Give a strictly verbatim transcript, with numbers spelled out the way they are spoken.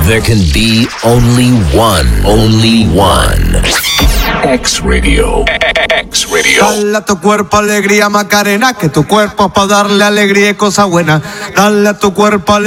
There can be only one, only one. X Radio. X Radio. Dale a tu cuerpo alegría, Macarena, que tu cuerpo es para darle alegría y cosa buena. Dale a tu cuerpo alegría.